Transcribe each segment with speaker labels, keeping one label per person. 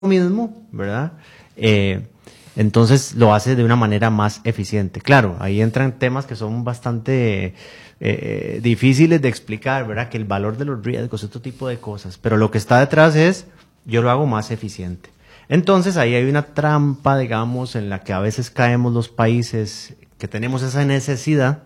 Speaker 1: mismo, ¿verdad? Entonces lo hace de una manera más eficiente. Claro, ahí entran temas que son bastante difíciles de explicar, ¿verdad? Que el valor de los riesgos, otro tipo de cosas. Pero lo que está detrás es, yo lo hago más eficiente. Entonces ahí hay una trampa, digamos, en la que a veces caemos los países que tenemos esa necesidad,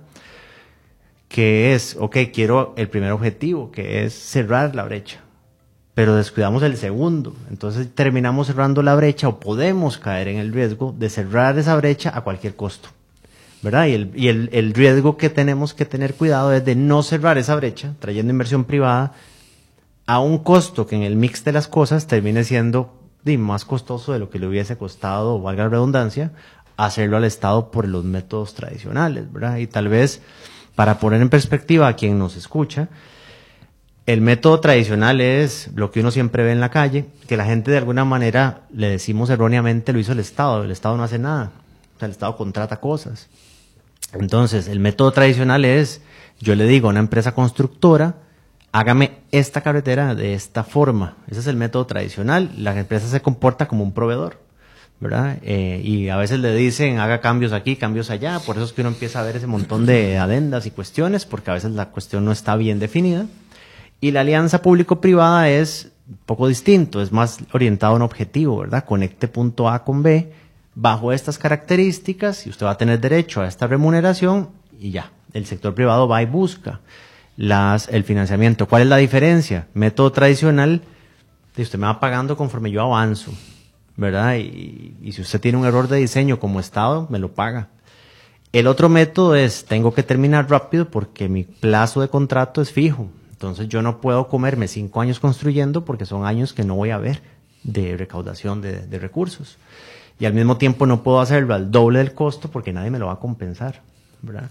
Speaker 1: que es, ok, quiero el primer objetivo, que es cerrar la brecha, pero descuidamos el segundo. Entonces terminamos cerrando la brecha o podemos caer en el riesgo de cerrar esa brecha a cualquier costo, ¿verdad? Y el riesgo que tenemos que tener cuidado es de no cerrar esa brecha, trayendo inversión privada, a un costo que en el mix de las cosas termine siendo más costoso de lo que le hubiese costado, valga la redundancia, hacerlo al Estado por los métodos tradicionales, ¿verdad? Y tal vez, para poner en perspectiva a quien nos escucha, el método tradicional es lo que uno siempre ve en la calle, que la gente de alguna manera, le decimos erróneamente, lo hizo el Estado no hace nada, o sea, el Estado contrata cosas. Entonces, el método tradicional es, yo le digo a una empresa constructora, hágame esta carretera de esta forma. Ese es el método tradicional. La empresa se comporta como un proveedor, ¿verdad? Y a veces le dicen, haga cambios aquí, cambios allá. Por eso es que uno empieza a ver ese montón de adendas y cuestiones, porque a veces la cuestión no está bien definida. Y la alianza público-privada es un poco distinto, es más orientado a un objetivo, ¿verdad? Conecte punto A con B bajo estas características y usted va a tener derecho a esta remuneración y ya. El sector privado va y busca el financiamiento. ¿Cuál es la diferencia? Método tradicional, usted me va pagando conforme yo avanzo, ¿verdad? Y si usted tiene un error de diseño como Estado, me lo paga. El otro método es, tengo que terminar rápido porque mi plazo de contrato es fijo. Entonces yo no puedo comerme 5 años construyendo porque son años que no voy a ver de recaudación de recursos. Y al mismo tiempo no puedo hacerlo al doble del costo porque nadie me lo va a compensar, ¿verdad?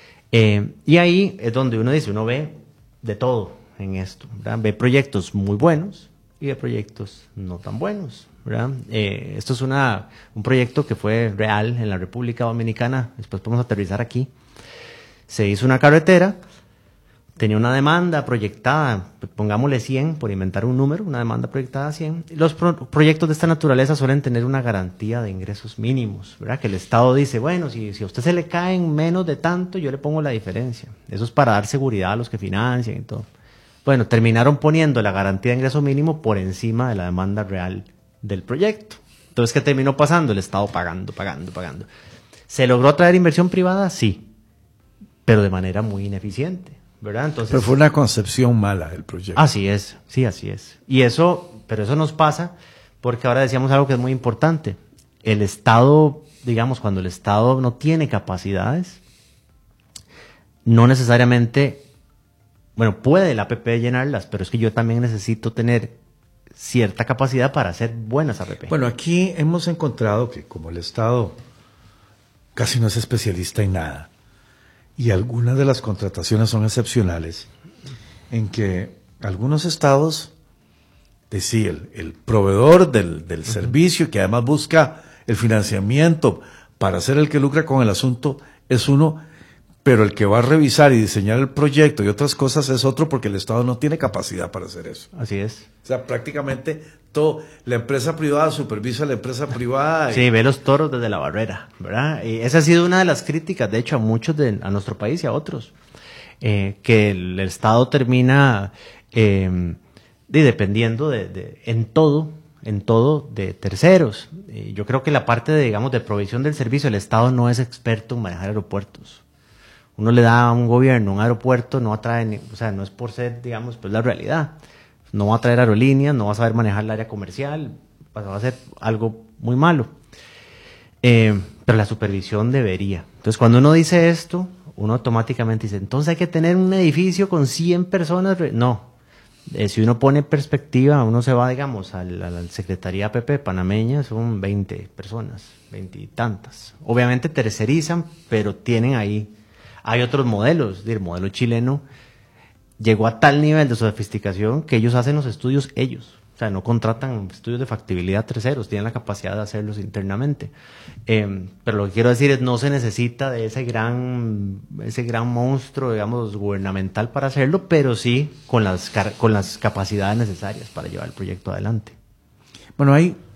Speaker 1: Y ahí es donde uno dice, uno ve de todo en esto, ¿verdad? Ve proyectos muy buenos y ve proyectos no tan buenos, ¿verdad? Esto es un proyecto que fue real en la República Dominicana, después podemos aterrizar aquí. Se hizo una carretera, tenía una demanda proyectada, pongámosle 100, por inventar un número, una demanda proyectada a 100. Los proyectos de esta naturaleza suelen tener una garantía de ingresos mínimos, ¿verdad? Que el Estado dice, bueno, si a usted se le caen menos de tanto, yo le pongo la diferencia. Eso es para dar seguridad a los que financian y todo. Bueno, terminaron poniendo la garantía de ingreso mínimo por encima de la demanda real del proyecto. Entonces, ¿qué terminó pasando? El Estado pagando. ¿Se logró traer inversión privada? Sí, pero de manera muy ineficiente, ¿verdad? Entonces,
Speaker 2: pero fue una concepción mala del proyecto.
Speaker 1: Así es, sí, así es. Pero eso nos pasa porque ahora decíamos algo que es muy importante. El Estado, digamos, cuando el Estado no tiene capacidades, no necesariamente, bueno, puede el APP llenarlas, pero es que yo también necesito tener cierta capacidad para hacer buenas APP.
Speaker 2: Bueno, aquí hemos encontrado que como el Estado casi no es especialista en nada, y algunas de las contrataciones son excepcionales, en que algunos estados, el proveedor del servicio, que además busca el financiamiento para ser el que lucra con el asunto, es uno, pero el que va a revisar y diseñar el proyecto y otras cosas es otro, porque el Estado no tiene capacidad para hacer eso.
Speaker 1: Así es.
Speaker 2: O sea, prácticamente todo, la empresa privada supervisa a la empresa privada.
Speaker 1: Sí, ve los toros desde la barrera, ¿verdad? Y esa ha sido una de las críticas, de hecho, a muchos a nuestro país y a otros, que el Estado termina dependiendo en todo de terceros. Yo creo que la parte de provisión del servicio, el Estado no es experto en manejar aeropuertos. Uno le da a un gobierno un aeropuerto, no atrae, no es por ser, pues la realidad. No va a traer aerolíneas, no va a saber manejar el área comercial, va a ser algo muy malo. Pero la supervisión debería. Entonces, cuando uno dice esto, uno automáticamente dice, entonces hay que tener un edificio con 100 personas. No. Si uno pone perspectiva, uno se va, a la Secretaría APP panameña, son 20 personas, 20 y tantas. Obviamente tercerizan, pero tienen ahí. Hay otros modelos, el modelo chileno llegó a tal nivel de sofisticación que ellos hacen los estudios ellos. O sea, no contratan estudios de factibilidad terceros, tienen la capacidad de hacerlos internamente. Pero lo que quiero decir es, no se necesita de ese gran monstruo, gubernamental para hacerlo, pero sí con las capacidades necesarias para llevar el proyecto adelante.
Speaker 2: Bueno, hay